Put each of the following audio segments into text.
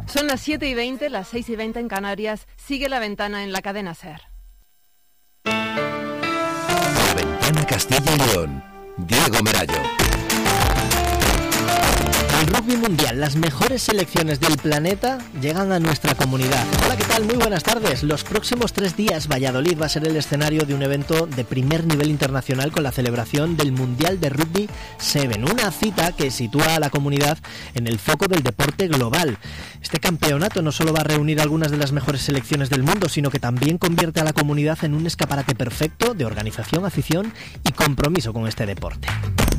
Son las 7:20, las 6:20 en Canarias. Sigue La Ventana en la cadena SER. La Ventana Castilla y León. Diego Merayo. El rugby mundial, las mejores selecciones del planeta llegan a nuestra comunidad. Hola, ¿qué tal? Muy buenas tardes. Los próximos 3 días Valladolid va a ser el escenario de un evento de primer nivel internacional con la celebración del Mundial de Rugby 7, una cita que sitúa a la comunidad en el foco del deporte global. Este campeonato no solo va a reunir algunas de las mejores selecciones del mundo, sino que también convierte a la comunidad en un escaparate perfecto de organización, afición y compromiso con este deporte.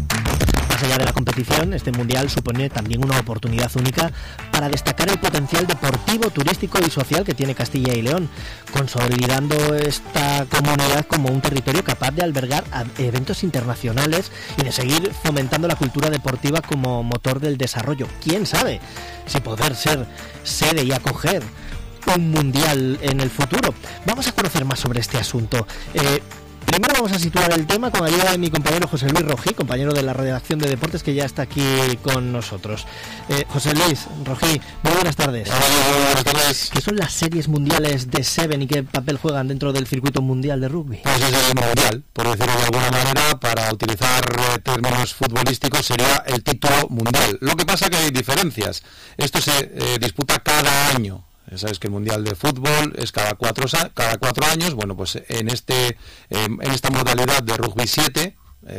Más allá de la competición, este mundial supone también una oportunidad única para destacar el potencial deportivo, turístico y social que tiene Castilla y León, consolidando esta comunidad como un territorio capaz de albergar eventos internacionales y de seguir fomentando la cultura deportiva como motor del desarrollo. ¿Quién sabe si poder ser sede y acoger un mundial en el futuro? Vamos a conocer más sobre este asunto. Primero vamos a situar el tema con ayuda de mi compañero José Luis Rojí, compañero de la redacción de deportes, que ya está aquí con nosotros. José Luis Rojí, muy buenas tardes. Hola, buenas tardes. ¿Qué son las series mundiales de Seven y qué papel juegan dentro del circuito mundial de rugby? Pues es el mundial, por decirlo de alguna manera, para utilizar términos futbolísticos, sería el título mundial. Lo que pasa que hay diferencias. Esto se disputa cada año. Sabes que el Mundial de Fútbol es cada 4 años. Bueno, pues en esta modalidad de Rugby 7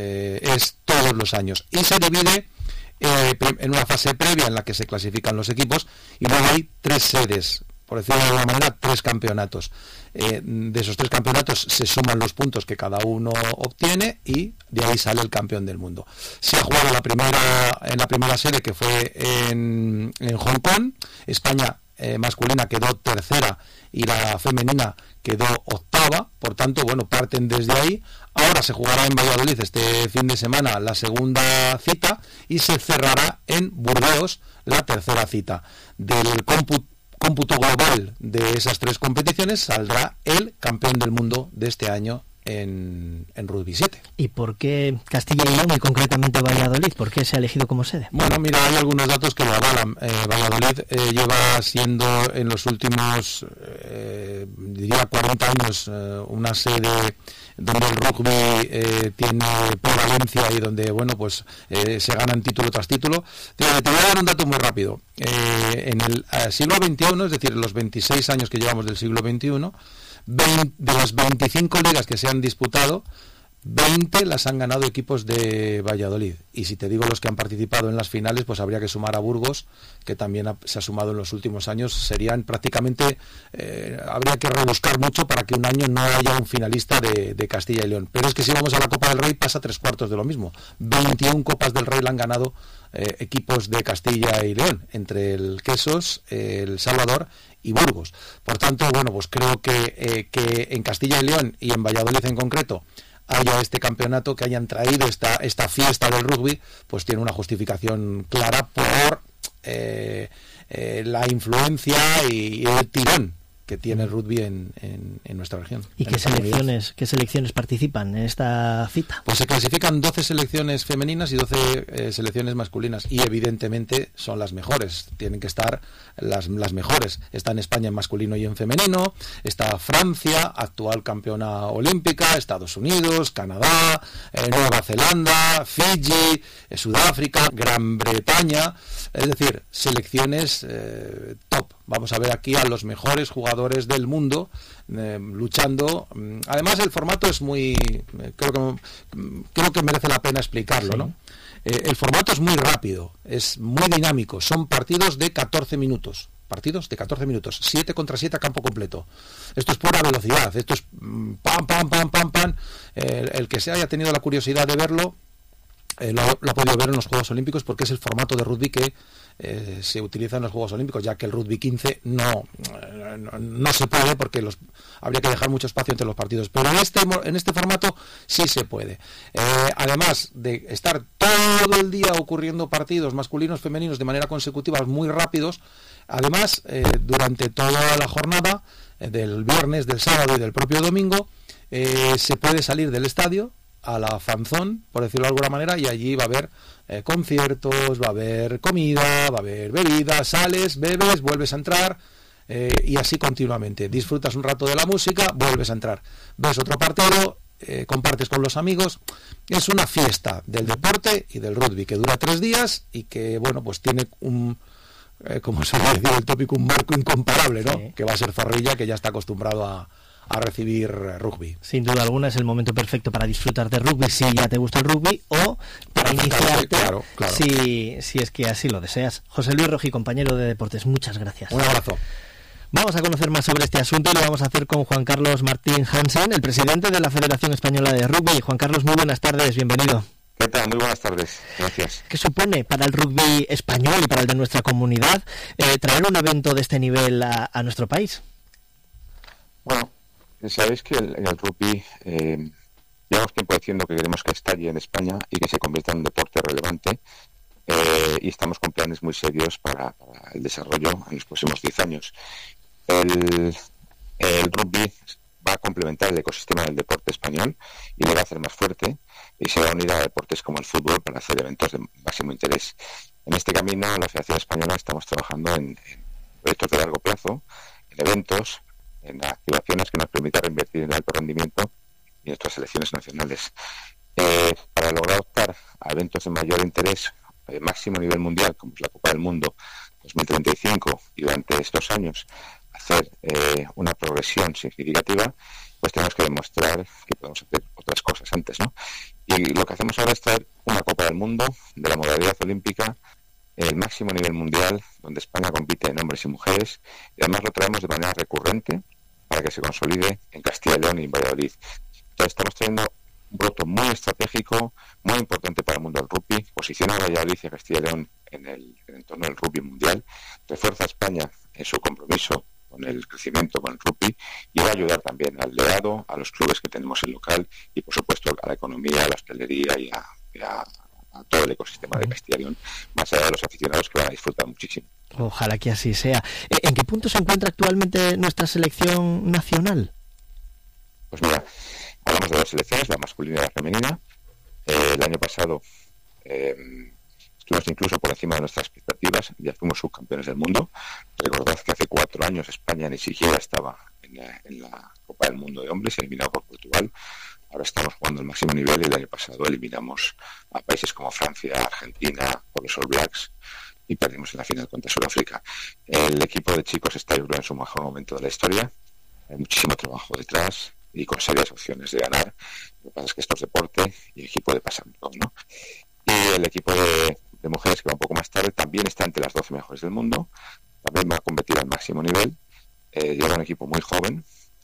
es todos los años. Y se divide en una fase previa en la que se clasifican los equipos y luego hay 3 sedes, por decirlo de alguna manera, 3 campeonatos. De esos 3 campeonatos se suman los puntos que cada uno obtiene y de ahí sale el campeón del mundo. Se ha jugado en la primera sede, que fue en Hong Kong. España masculina quedó tercera y la femenina quedó octava, por tanto, bueno, parten desde ahí. Ahora se jugará en Valladolid este fin de semana la segunda cita y se cerrará en Burdeos la tercera cita. Del cómputo global de esas 3 competiciones saldrá el campeón del mundo de este año en Rugby 7. ¿Y por qué Castilla y León y concretamente Valladolid? ¿Por qué se ha elegido como sede? Bueno, mira, hay algunos datos que lo avalan. Valladolid lleva siendo en los últimos, diría 40 años, una sede donde el rugby tiene prevalencia y donde, bueno, pues se ganan título tras título. Te voy a dar un dato muy rápido. En el siglo XXI, es decir, los 26 años que llevamos del siglo XXI, de las 25 ligas que se han disputado, 20 las han ganado equipos de Valladolid. Y si te digo los que han participado en las finales, pues habría que sumar a Burgos, que también se ha sumado en los últimos años. Serían prácticamente, habría que rebuscar mucho para que un año no haya un finalista de Castilla y León. Pero es que si vamos a la Copa del Rey pasa 3/4 de lo mismo. 21 Copas del Rey la han ganado equipos de Castilla y León, entre el Quesos, el Salvador y Burgos. Por tanto, bueno, pues creo que en Castilla y León y en Valladolid en concreto haya este campeonato, que hayan traído esta fiesta del rugby, pues tiene una justificación clara por la influencia y el tirón que tiene el rugby en nuestra región. ¿Y qué selecciones participan en esta cita? Pues se clasifican 12 selecciones femeninas y 12 selecciones masculinas, y evidentemente son las mejores, tienen que estar las mejores. Está en España en masculino y en femenino, está Francia, actual campeona olímpica, Estados Unidos, Canadá, Nueva Zelanda, Fiji, Sudáfrica, Gran Bretaña, es decir, selecciones top. Vamos a ver aquí a los mejores jugadores del mundo luchando. Además, el formato es muy... Creo que merece la pena explicarlo, sí, ¿no? El formato es muy rápido, es muy dinámico. Son partidos de 14 minutos. 7 contra 7 a campo completo. Esto es pura velocidad. Esto es pam, pam, pam, pam, pam. El que se haya tenido la curiosidad de verlo, lo ha podido ver en los Juegos Olímpicos, porque es el formato de rugby que se utiliza en los Juegos Olímpicos, ya que el rugby 15 no se puede, porque habría que dejar mucho espacio entre los partidos, pero en este formato sí se puede. Además de estar todo el día ocurriendo partidos masculinos, femeninos de manera consecutiva, muy rápidos, además durante toda la jornada del viernes, del sábado y del propio domingo, se puede salir del estadio a la fanzón, por decirlo de alguna manera, y allí va a haber conciertos, va a haber comida, va a haber bebidas, sales, bebes, vuelves a entrar, y así continuamente. Disfrutas un rato de la música, vuelves a entrar, ves otro partido, compartes con los amigos. Es una fiesta del deporte y del rugby que dura 3 días y que, bueno, pues tiene un, como se suele decir el tópico, un marco incomparable, ¿no? Sí. Que va a ser Zorrilla, que ya está acostumbrado a recibir rugby. Sin duda alguna es el momento perfecto para disfrutar de rugby si ya te gusta el rugby, o para iniciarte, claro. Si es que así lo deseas. José Luis Rojí, compañero de deportes, muchas gracias. Un abrazo. Vamos a conocer más sobre este asunto y lo vamos a hacer con Juan Carlos Martín Hansen, el presidente de la Federación Española de Rugby. Juan Carlos, muy buenas tardes, bienvenido. ¿Qué tal? Muy buenas tardes, gracias. ¿Qué supone para el rugby español y para el de nuestra comunidad traer un evento de este nivel a nuestro país? Bueno, sabéis que en el rugby llevamos tiempo diciendo que queremos que estalle en España y que se convierta en un deporte relevante, y estamos con planes muy serios para el desarrollo en los próximos 10 años. El rugby va a complementar el ecosistema del deporte español y lo va a hacer más fuerte, y se va a unir a deportes como el fútbol para hacer eventos de máximo interés. En este camino, la Federación Española estamos trabajando en proyectos de largo plazo, en eventos, en activaciones que nos permitan reinvertir en el alto rendimiento y nuestras selecciones nacionales. Para lograr optar a eventos de mayor interés, máximo nivel mundial, como es la Copa del Mundo 2035, y durante estos años hacer una progresión significativa, pues tenemos que demostrar que podemos hacer otras cosas antes, ¿no? Y lo que hacemos ahora es traer una Copa del Mundo de la modalidad olímpica, el máximo nivel mundial, donde España compite en hombres y mujeres, y además lo traemos de manera recurrente para que se consolide en Castilla y León y en Valladolid. Entonces estamos teniendo un producto muy estratégico, muy importante para el mundo del rugby, posiciona a Valladolid y a Castilla y León en el entorno del rugby mundial, refuerza a España en su compromiso con el crecimiento con el rugby, y va a ayudar también al legado, a los clubes que tenemos en local y, por supuesto, a la economía, a la hostelería y a todo el ecosistema de Castilla y León, más allá de los aficionados, que van a disfrutar muchísimo. Ojalá que así sea. ¿En qué punto se encuentra actualmente nuestra selección nacional? Pues mira, hablamos de 2 selecciones, la masculina y la femenina. El año pasado estuvimos incluso por encima de nuestras expectativas, ya fuimos subcampeones del mundo. Recordad que hace 4 años España ni siquiera estaba en la Copa del Mundo de Hombres, eliminado por Portugal. Ahora estamos jugando el máximo nivel, y el año pasado eliminamos a países como Francia, Argentina, por los All Blacks, y perdimos en la final contra Sudáfrica. El equipo de chicos está, yo creo, en su mejor momento de la historia. Hay muchísimo trabajo detrás y con serias opciones de ganar. Lo que pasa es que esto es deporte y aquí puede pasar todo, ¿no? Y el equipo de mujeres, que va un poco más tarde, también está entre las 12 mejores del mundo. También va a competir al máximo nivel. Lleva un equipo muy joven,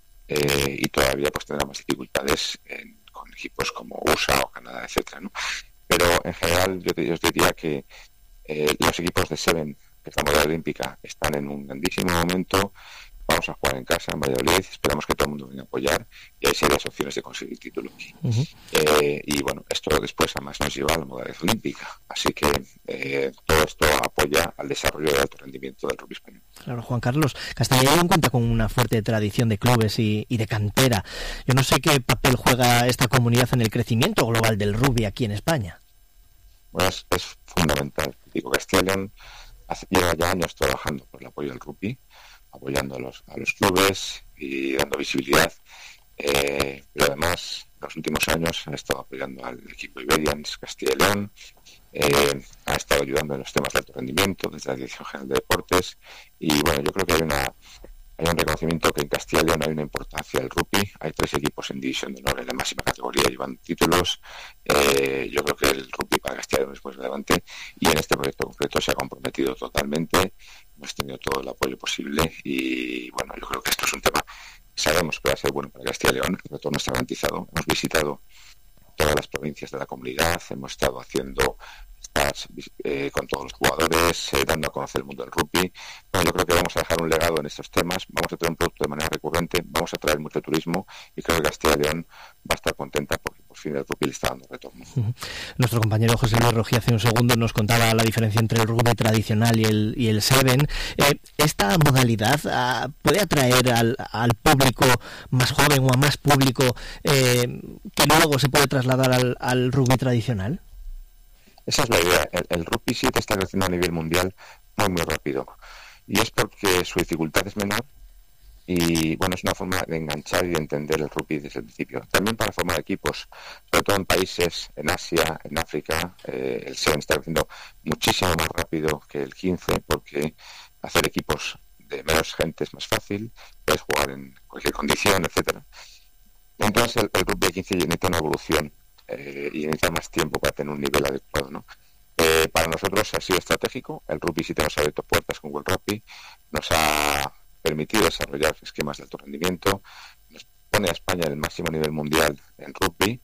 y todavía pues tendrá más dificultades con equipos como USA o Canadá, etcétera, ¿no? Pero en general yo os diría que los equipos de Seven, que es la modalidad olímpica, están en un grandísimo momento. Vamos a jugar en casa, en Valladolid, esperamos que todo el mundo venga a apoyar, y hay serias opciones de conseguir título. Y bueno, esto después además nos lleva a la modalidad olímpica, así que todo esto apoya al desarrollo de alto rendimiento del rugby español. Claro, Juan Carlos, Castilla y León cuenta con una fuerte tradición de clubes y de cantera. Yo no sé qué papel juega esta comunidad en el crecimiento global del rugby aquí en España. Bueno, es fundamental. Digo, Castilla y León lleva ya años trabajando por el apoyo del rugby, apoyando a los clubes y dando visibilidad, pero además en los últimos años ha estado apoyando al equipo Iberians Castilla y León, ha estado ayudando en los temas de alto rendimiento desde la Dirección General de Deportes, y bueno, yo creo que hay un reconocimiento que en Castilla y León hay una importancia del rugby. Hay 3 equipos en división de honor en la máxima categoría llevan títulos. Yo creo que el rugby para Castilla y León es muy relevante, y en este proyecto concreto se ha comprometido totalmente. Hemos tenido todo el apoyo posible, y bueno, yo creo que esto es un tema que sabemos que va a ser bueno para Castilla y León. El retorno está garantizado. Hemos visitado todas las provincias de la comunidad, hemos estado haciendo con todos los jugadores, dando a conocer el mundo del rugby. Bueno, yo creo que vamos a dejar un legado en estos temas, vamos a traer un producto de manera recurrente, vamos a traer mucho turismo, y creo que Castilla y León va a estar contenta porque por fin el rugby le está dando retorno. Nuestro compañero José Luis Rojí hace un segundo nos contaba la diferencia entre el rugby tradicional y el Seven. ¿Esta modalidad puede atraer al público más joven o a más público que luego se puede trasladar al rugby tradicional? Esa es la idea. El rugby 7 está creciendo a nivel mundial muy rápido, y es porque su dificultad es menor y bueno, es una forma de enganchar y de entender el rugby desde el principio. También para formar equipos, sobre todo en países en Asia, en África, el 7 está creciendo muchísimo más rápido que el 15, porque hacer equipos de menos gente es más fácil, puedes jugar en cualquier condición, etcétera. Entonces el rugby 15 necesita una evolución y necesita más tiempo para tener un nivel adecuado, ¿no? Para nosotros ha sido estratégico. El rugby 7 nos ha abierto puertas con World Rugby, nos ha permitido desarrollar esquemas de alto rendimiento, nos pone a España en el máximo nivel mundial en rugby,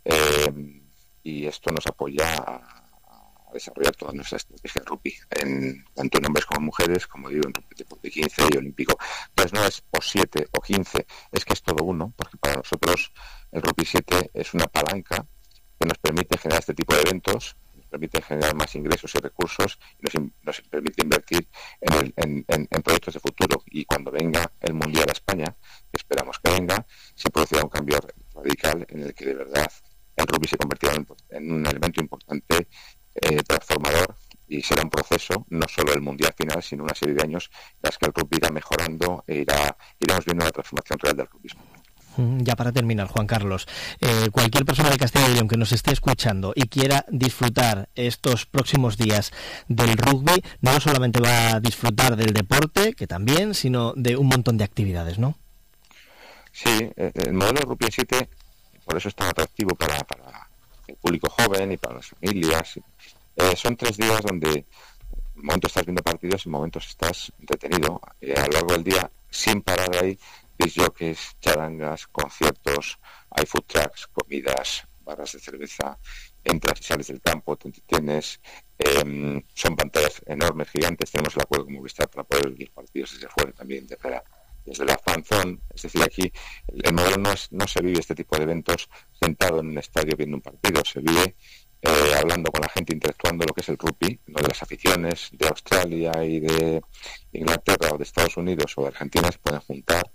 y esto nos apoya a desarrollar toda nuestra estrategia de rugby, tanto en hombres como en mujeres, como digo, en deporte 15 y olímpico. Entonces no es o 7 o 15, es que es todo uno, porque para nosotros el rugby 7 es una palanca que nos permite generar este tipo de eventos, nos permite generar más ingresos y recursos, y nos permite invertir en proyectos de futuro. Y cuando venga el Mundial a España, que esperamos que venga, se producirá un cambio radical en el que de verdad el rugby se convertirá en un elemento importante, transformador, y será un proceso, no solo el Mundial final, sino una serie de años en las que el rugby irá mejorando e iremos viendo una transformación real del rugby. Ya para terminar, Juan Carlos, cualquier persona de Castilla y León que nos esté escuchando y quiera disfrutar estos próximos días del rugby, no solamente va a disfrutar del deporte, que también, sino de un montón de actividades, ¿no? Sí, el modelo Rugby 7, por eso es tan atractivo para el público joven y para las familias. Son 3 días donde en momentos estás viendo partidos y en momentos estás entretenido. A lo largo del día, sin parar ahí, disc jockeys, charangas, conciertos, hay food trucks, comidas, barras de cerveza, entras y sales del campo, te entretienes, son pantallas enormes, gigantes, tenemos el acuerdo con Movistar para poder ver los partidos desde fuera también, desde la fan zone. Es decir, aquí el modelo no se vive este tipo de eventos sentado en un estadio viendo un partido, se vive hablando con la gente, interactuando lo que es el rugby, ¿no? De las aficiones de Australia y de Inglaterra o de Estados Unidos o de Argentina se pueden juntar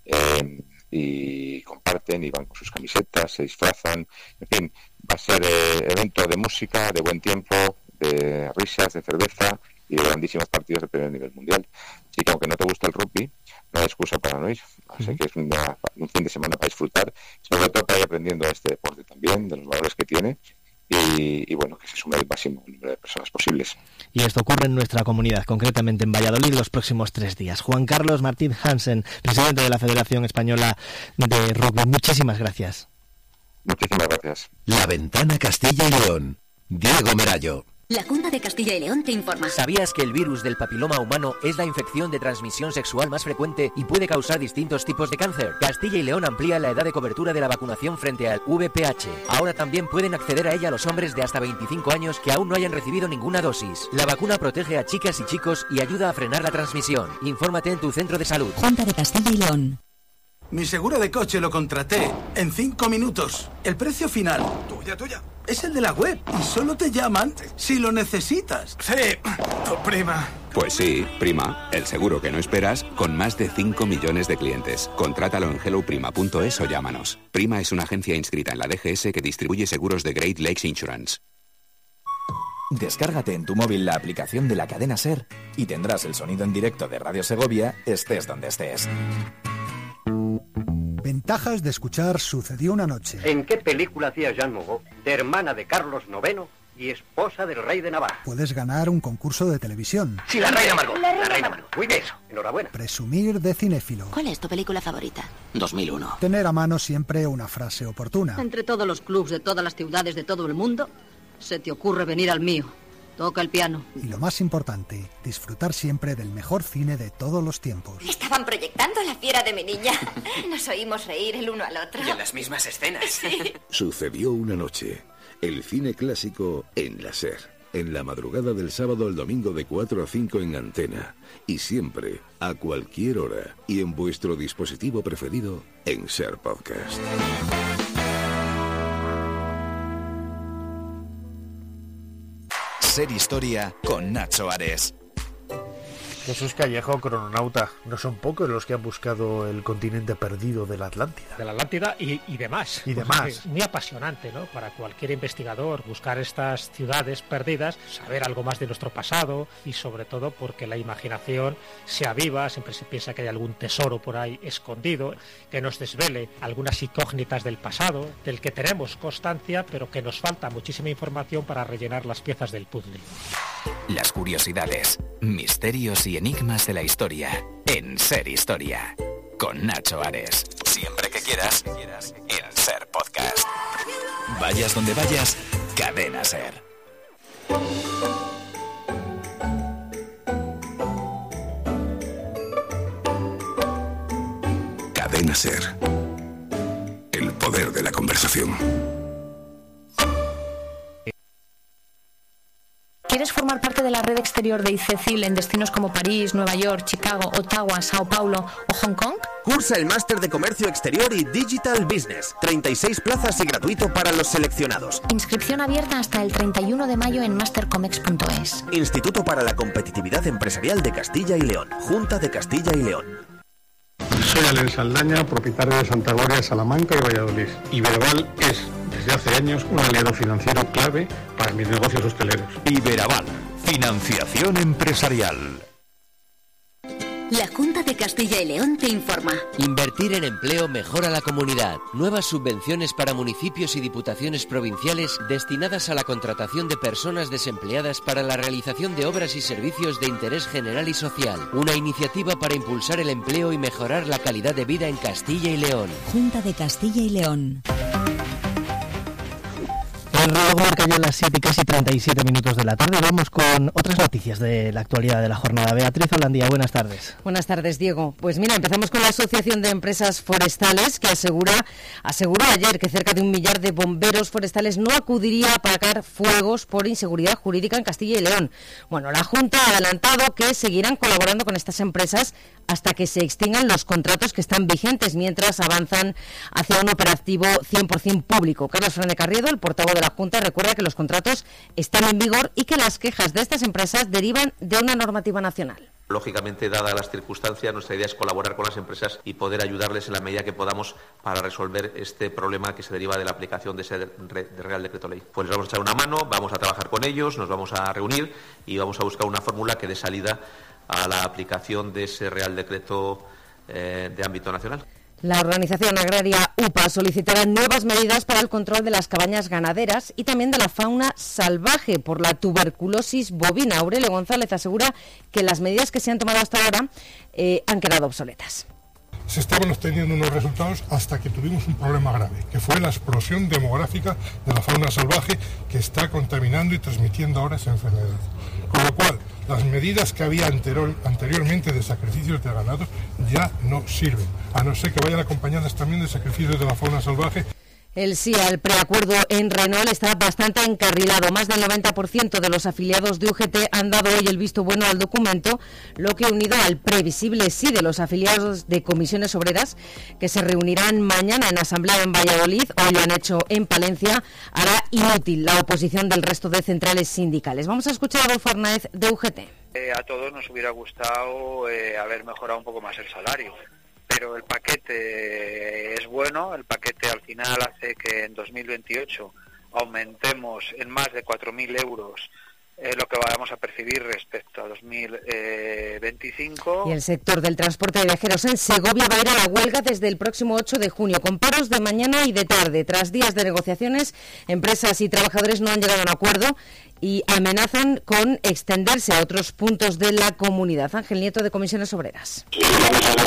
y comparten y van con sus camisetas, se disfrazan, en fin, va a ser evento de música, de buen tiempo, de risas, de cerveza y de grandísimos partidos de primer nivel mundial. Así que aunque no te gusta el rugby, no hay excusa para no ir. Así que es un fin de semana para disfrutar, sobre todo para ir aprendiendo este deporte también, de los valores que tiene. Y bueno, que se sume el máximo número de personas posibles. Y esto ocurre en nuestra comunidad, concretamente en Valladolid, los próximos 3 días. Juan Carlos Martín Hansen, presidente de la Federación Española de Rugby, muchísimas gracias. Muchísimas gracias. La Ventana Castilla y León. Diego Merayo. La Junta de Castilla y León te informa. ¿Sabías que el virus del papiloma humano es la infección de transmisión sexual más frecuente y puede causar distintos tipos de cáncer? Castilla y León amplía la edad de cobertura de la vacunación frente al VPH. Ahora también pueden acceder a ella los hombres de hasta 25 años que aún no hayan recibido ninguna dosis. La vacuna protege a chicas y chicos y ayuda a frenar la transmisión. Infórmate en tu centro de salud. Junta de Castilla y León. Mi seguro de coche lo contraté en 5 minutos. El precio final, tuya, es el de la web y solo te llaman si lo necesitas. Sí, tu prima. Pues sí, Prima, el seguro que no esperas con más de 5 millones de clientes. Contrátalo en helloprima.es o llámanos. Prima es una agencia inscrita en la DGS que distribuye seguros de Great Lakes Insurance. Descárgate en tu móvil la aplicación de la cadena SER y tendrás el sonido en directo de Radio Segovia, estés donde estés. Ventajas de escuchar Sucedió una noche. ¿En qué película hacía Jean Moreau, de hermana de Carlos IX y esposa del rey de Navarra? Puedes ganar un concurso de televisión. Sí, la reina Margot. La reina Margot. Muy bien, enhorabuena. Presumir de cinéfilo. ¿Cuál es tu película favorita? 2001. Tener a mano siempre una frase oportuna. Entre todos los clubs de todas las ciudades de todo el mundo, se te ocurre venir al mío. Toca el piano. Y lo más importante, disfrutar siempre del mejor cine de todos los tiempos. Estaban proyectando La fiera de mi niña. Nos oímos reír el uno al otro. Y en las mismas escenas. Sí. Sucedió una noche. El cine clásico en la SER. En la madrugada del sábado al domingo de 4 a 5 en Antena. Y siempre, a cualquier hora. Y en vuestro dispositivo preferido, en SER Podcast. Ser Historia con Nacho Ares. Jesús Callejo, crononauta. No son pocos los que han buscado el continente perdido de la Atlántida. De la Atlántida y demás. Y demás. Es muy apasionante, ¿no? Para cualquier investigador buscar estas ciudades perdidas, saber algo más de nuestro pasado y sobre todo porque la imaginación se aviva, siempre se piensa que hay algún tesoro por ahí escondido, que nos desvele algunas incógnitas del pasado, del que tenemos constancia, pero que nos falta muchísima información para rellenar las piezas del puzzle. Las curiosidades, misterios y enigmas de la historia en Ser Historia con Nacho Ares. Siempre que quieras en Ser Podcast. Vayas donde vayas, Cadena Ser. Cadena Ser. El poder de la conversación. ¿Quieres formar parte de la red exterior de ICECIL en destinos como París, Nueva York, Chicago, Ottawa, Sao Paulo o Hong Kong? Cursa el Máster de Comercio Exterior y Digital Business. 36 plazas y gratuito para los seleccionados. Inscripción abierta hasta el 31 de mayo en mastercomex.es. Instituto para la Competitividad Empresarial de Castilla y León. Junta de Castilla y León. Soy Alen Saldaña, propietario de Santa Gloria, Salamanca y Valladolid. Iberaval es, desde hace años, un aliado financiero clave para mis negocios hosteleros. Iberaval, financiación empresarial. La Junta de Castilla y León te informa. Invertir en empleo mejora la comunidad. Nuevas subvenciones para municipios y diputaciones provinciales destinadas a la contratación de personas desempleadas para la realización de obras y servicios de interés general y social. Una iniciativa para impulsar el empleo y mejorar la calidad de vida en Castilla y León. Junta de Castilla y León. El reloj marca ya las 7 y casi 37 minutos de la tarde. Vamos con otras noticias de la actualidad de la jornada. Beatriz Holandía, buenas tardes. Buenas tardes, Diego. Pues mira, empezamos con la Asociación de Empresas Forestales, que aseguró ayer que cerca de 1 millar de bomberos forestales no acudiría a apagar fuegos por inseguridad jurídica en Castilla y León. Bueno, la Junta ha adelantado que seguirán colaborando con estas empresas hasta que se extingan los contratos que están vigentes, mientras avanzan hacia un operativo 100% público. Carlos Fernández Carriedo, el portavoz de la Junta, recuerda que los contratos están en vigor y que las quejas de estas empresas derivan de una normativa nacional. Lógicamente, dadas las circunstancias, nuestra idea es colaborar con las empresas y poder ayudarles en la medida que podamos para resolver este problema que se deriva de la aplicación de ese Real Decreto Ley. Pues les vamos a echar una mano, vamos a trabajar con ellos, nos vamos a reunir y vamos a buscar una fórmula que dé salida a la aplicación de ese Real Decreto de ámbito nacional. La organización agraria UPA solicitará nuevas medidas para el control de las cabañas ganaderas y también de la fauna salvaje por la tuberculosis bovina. Aurelio González asegura que las medidas que se han tomado hasta ahora han quedado obsoletas. Se estaban obteniendo unos resultados hasta que tuvimos un problema grave, que fue la explosión demográfica de la fauna salvaje que está contaminando y transmitiendo ahora esa enfermedad. Con lo cual, las medidas que había anteriormente de sacrificios de ganado ya no sirven, a no ser que vayan acompañadas también de sacrificios de la fauna salvaje. El SIA, el preacuerdo en Renault, está bastante encarrilado. Más del 90% de los afiliados de UGT han dado hoy el visto bueno al documento, lo que, unido al previsible sí de los afiliados de comisiones obreras, que se reunirán mañana en asamblea en Valladolid, hoy lo han hecho en Palencia, hará inútil la oposición del resto de centrales sindicales. Vamos a escuchar a Adolfo Arnaez de UGT. A todos nos hubiera gustado haber mejorado un poco más el salario. Pero el paquete es bueno, el paquete al final hace que en 2028 aumentemos en más de 4.000 euros lo que vamos a percibir respecto a 2025. Y el sector del transporte de viajeros en Segovia va a ir a la huelga desde el próximo 8 de junio, con paros de mañana y de tarde. Tras días de negociaciones, empresas y trabajadores no han llegado a un acuerdo y amenazan con extenderse a otros puntos de la comunidad. Ángel Nieto, de Comisiones Obreras.